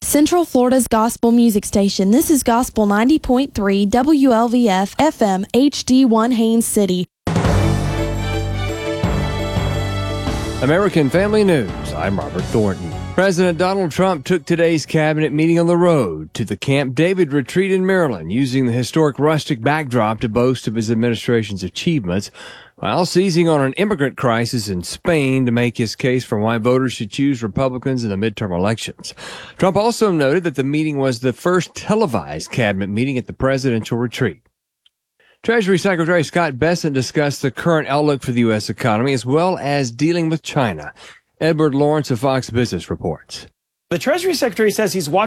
Central Florida's gospel music station. This is Gospel 90.3 WLVF FM HD1 Haines City. American Family News. I'm Robert Thornton. President Donald Trump took today's cabinet meeting on the road to the Camp David retreat in Maryland, using the historic rustic backdrop to boast of his administration's achievements, while seizing on an immigrant crisis in Spain to make his case for why voters should choose Republicans in the midterm elections. Trump also noted that the meeting was the first televised cabinet meeting at the presidential retreat. Treasury Secretary Scott Bessent discussed the current outlook for the U.S. economy as well as dealing with China. Edward Lawrence of Fox Business reports. The Treasury Secretary says he's watching